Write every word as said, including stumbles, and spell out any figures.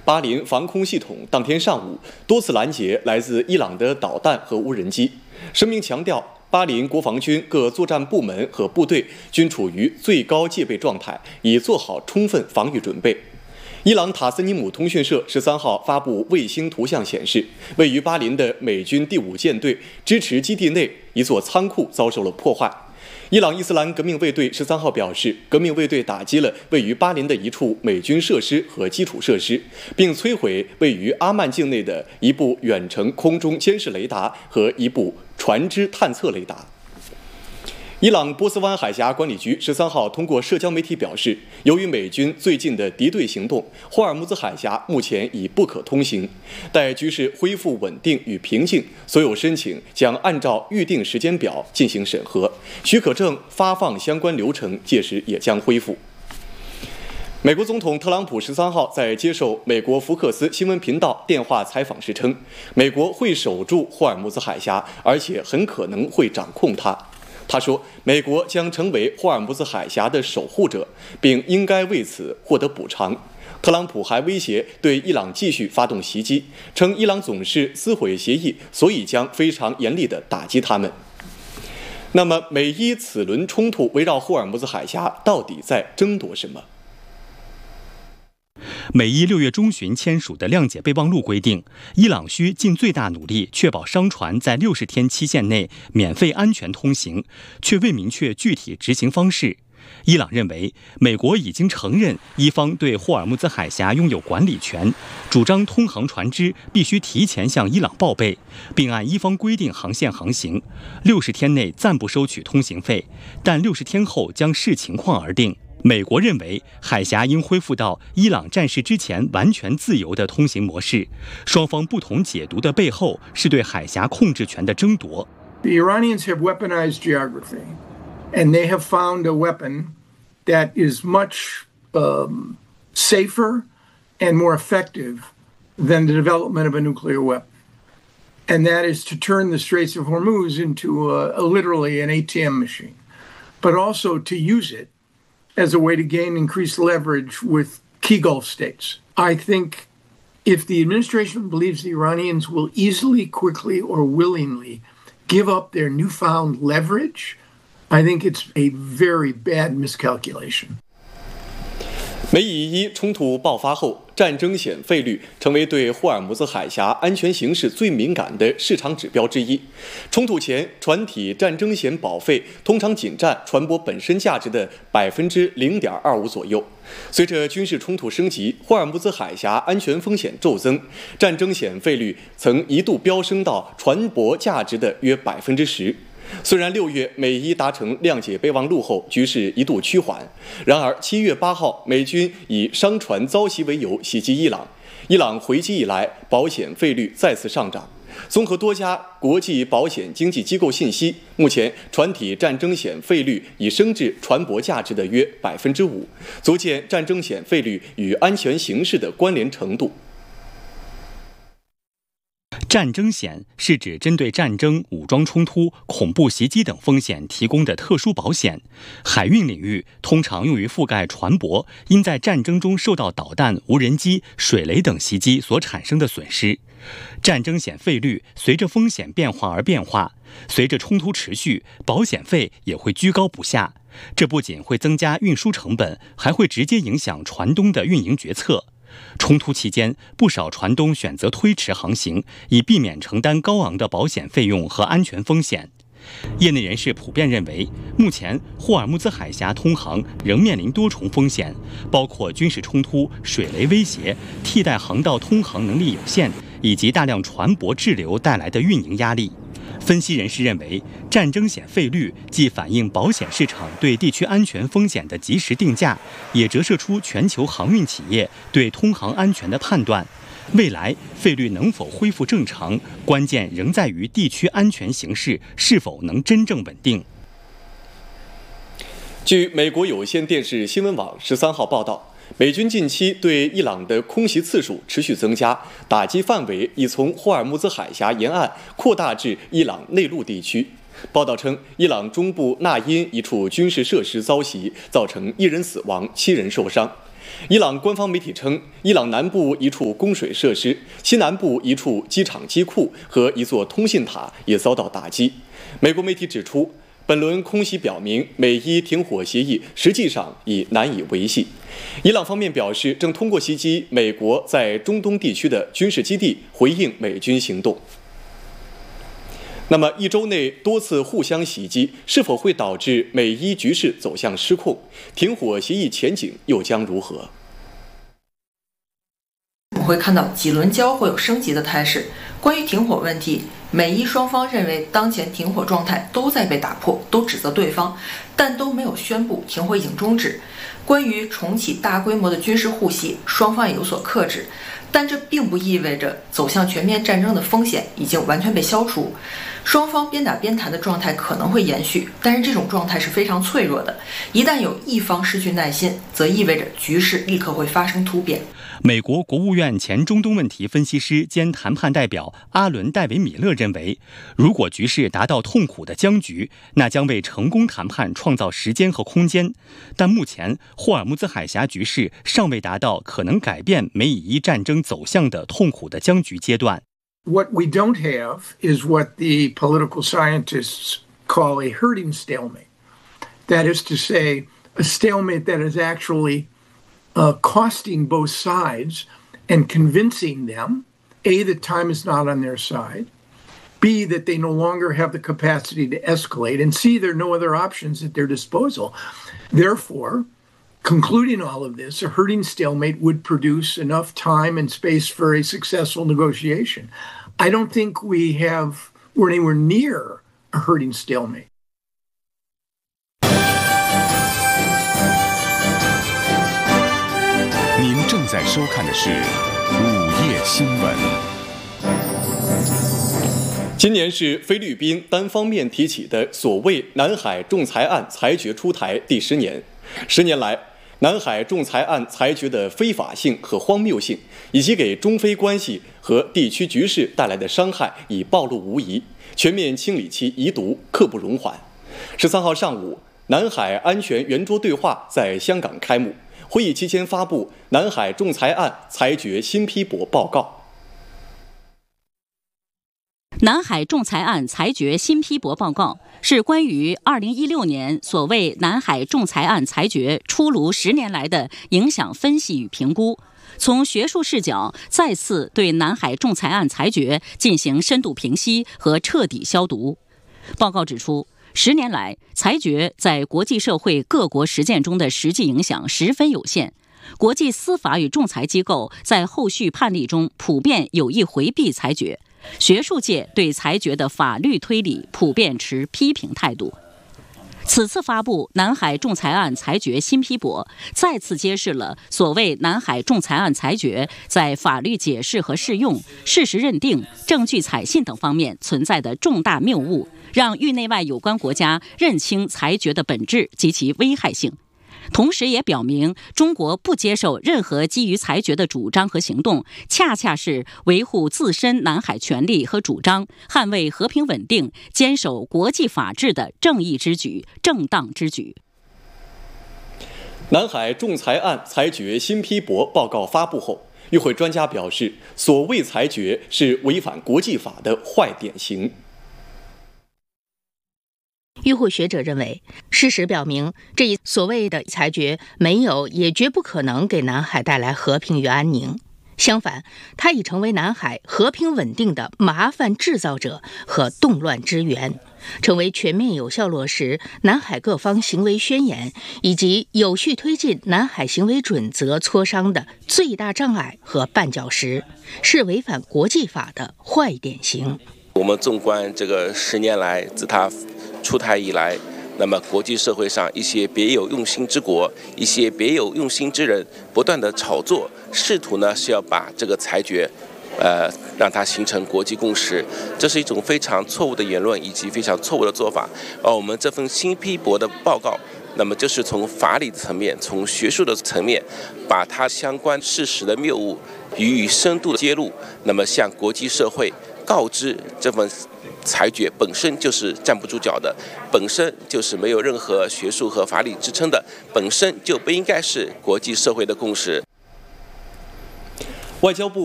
巴林防空系统当天上午多次拦截来自伊朗的导弹和无人机。声明强调，巴林国防军各作战部门和部队均处于最高戒备状态，已做好充分防御准备。伊朗塔斯尼姆通讯社十三号发布卫星图像显示，位于巴林的美军第五舰队支持基地内一座仓库遭受了破坏。伊朗伊斯兰革命卫队十三号表示，革命卫队打击了位于巴林的一处美军设施和基础设施，并摧毁位于阿曼境内的一部远程空中监视雷达和一部船只探测雷达。伊朗波斯湾海峡管理局十三号通过社交媒体表示，由于美军最近的敌对行动，霍尔木兹海峡目前已不可通行。待局势恢复稳定与平静，所有申请将按照预定时间表进行审核，许可证发放相关流程届时也将恢复。美国总统特朗普十三号在接受美国福克斯新闻频道电话采访时称，美国会守住霍尔木兹海峡，而且很可能会掌控它。他说，美国将成为霍尔木兹海峡的守护者，并应该为此获得补偿。特朗普还威胁对伊朗继续发动袭击，称伊朗总是撕毁协议，所以将非常严厉地打击他们。那么，美伊此轮冲突围绕霍尔木兹海峡到底在争夺什么？ 美伊六月中旬签署的谅解备忘录规定，伊朗需尽最大努力确保商船在六十天期限内免费安全通行，却未明确具体执行方式。伊朗认为，美国已经承认伊方对霍尔木兹海峡拥有管理权，主张通航船只必须提前向伊朗报备，并按伊方规定航线航行。六十天内暂不收取通行费，但六十天后将视情况而定。美国认为，海峡应恢复到伊朗战事之前完全自由的通行模式。双方不同解读的背后，是对海峡控制权的争夺。 The Iranians have weaponized geography, and they have found a weapon that is much um, safer and more effective than the development of a nuclear weapon. And that is to turn the Straits of Hormuz into a, a, literally an A T M machine, but also to use it as a way to gain increased leverage with key Gulf states. I think if the administration believes the Iranians will easily, quickly, or willingly give up their newfound leverage, I think it's a very bad miscalculation. 美以伊冲突爆发后，战争险费率成为对霍尔木兹海峡安全形势最敏感的市场指标之一。冲突前，船体战争险保费通常仅占船舶本身价值的百分之零点二五左右。随着军事冲突升级，霍尔木兹海峡安全风险骤增，战争险费率曾一度飙升到船舶价值的约百分之十。虽然六月美伊达成谅解备忘录后，局势一度趋缓，然而七月八号，美军以商船遭袭为由袭击伊朗，伊朗回击以来，保险费率再次上涨。综合多家国际保险经纪机构信息，目前船体战争险费率已升至船舶价值的约百分之五，足见战争险费率与安全形势的关联程度。 战争险是指针对战争、武装冲突、恐怖袭击等风险提供的特殊保险。海运领域通常用于覆盖船舶因在战争中受到导弹、无人机、水雷等袭击所产生的损失。战争险费率随着风险变化而变化，随着冲突持续，保险费也会居高不下。这不仅会增加运输成本，还会直接影响船东的运营决策。冲突期间，不少船东选择推迟航行，以避免承担高昂的保险费用和安全风险。业内人士普遍认为，目前霍尔木兹海峡通航仍面临多重风险，包括军事冲突、水雷威胁、替代航道通航能力有限，以及大量船舶滞留带来的运营压力。分析人士认为，战争险费率既反映保险市场对地区安全风险的及时定价，也折射出全球航运企业对通航安全的判断。未来费率能否恢复正常，关键仍在于地区安全形势是否能真正稳定。 据美国有线电视新闻网十三号报道，美军近期对伊朗的空袭次数持续增加，打击范围已从霍尔木兹海峡沿岸扩大至伊朗内陆地区。报道称，伊朗中部纳因一处军事设施遭袭，造成一人死亡、七人受伤。 伊朗官方媒体称，伊朗南部一处供水设施、西南部一处机场机库和一座通信塔也遭到打击。美国媒体指出，本轮空袭表明，美伊停火协议实际上已难以维系。伊朗方面表示，正通过袭击美国在中东地区的军事基地回应美军行动。那么，一周内多次互相袭击，是否会导致美伊局势走向失控？停火协议前景又将如何？ 我们会看到几轮交火有升级的态势。关于停火问题，美伊双方认为当前停火状态都在被打破，都指责对方，但都没有宣布停火已经终止。关于重启大规模的军事互袭，双方也有所克制，但这并不意味着走向全面战争的风险已经完全被消除。双方边打边谈的状态可能会延续，但是这种状态是非常脆弱的。一旦有一方失去耐心，则意味着局势立刻会发生突变。 美国国务院前中东问题分析师兼谈判代表阿伦·戴维米勒认为，如果局势达到痛苦的僵局，那将为成功谈判创造时间和空间。但目前，霍尔木兹海峡局势尚未达到可能改变美以伊战争走向的痛苦的僵局阶段。 What we don't have is what the political scientists call a herding stalemate. That is to say, a stalemate that is actually uh, costing both sides and convincing them, A, that time is not on their side, B, that they no longer have the capacity to escalate, and C, there are no other options at their disposal. Therefore, concluding all of this, a herding stalemate would produce enough time and space for a successful negotiation. I don't think we have, we're anywhere near a herding stalemate. 您正在收看的是午夜新闻。 今年是菲律宾单方面提起的所谓南海仲裁案裁决出台第十年。十年来，南海仲裁案裁决的非法性和荒谬性，以及给中非关系和地区局势带来的伤害已暴露无遗，全面清理其遗毒刻不容缓。十三号上午，南海安全圆桌对话在香港开幕，会议期间发布南海仲裁案裁决新批驳报告。 南海仲裁案裁决新批驳报告是关于二零一六年所谓南海仲裁案裁决出炉十年来的影响分析与评估，从学术视角再次对南海仲裁案裁决进行深度评析和彻底消毒。报告指出，十年来，裁决在国际社会各国实践中的实际影响十分有限。国际司法与仲裁机构在后续判例中普遍有意回避裁决，学术界对裁决的法律推理普遍持批评态度。此次发布南海仲裁案裁决新批驳，再次揭示了所谓南海仲裁案裁决在法律解释和适用、事实认定、证据采信等方面存在的重大谬误，让域内外有关国家认清裁决的本质及其危害性。同时也表明，中国不接受任何基于裁决的主张和行动，恰恰是维护自身南海权利和主张、捍卫和平稳定、坚守国际法治的正义之举、正当之举。 南海仲裁案裁决新批驳报告发布后，与会专家表示，所谓裁决是违反国际法的坏典型。 与会学者认为，事实表明，这一所谓的裁决没有也绝不可能给南海带来和平与安宁。相反，它已成为南海和平稳定的麻烦制造者和动乱之源，成为全面有效落实南海各方行为宣言以及有序推进南海行为准则磋商的最大障碍和绊脚石，是违反国际法的坏典型。 我们纵观这个十年来，自它出台以来，那么国际社会上一些别有用心之国、一些别有用心之人，不断的炒作，试图呢是要把这个裁决，呃，让它形成国际共识。这是一种非常错误的言论以及非常错误的做法。而我们这份新批驳的报告，那么就是从法理层面、从学术的层面，把它相关事实的谬误予以深度的揭露，那么向国际社会告知这份裁决本身就是站不住脚的，本身就是没有任何学术和法理支撑的，本身就不应该是国际社会的共识。 外交部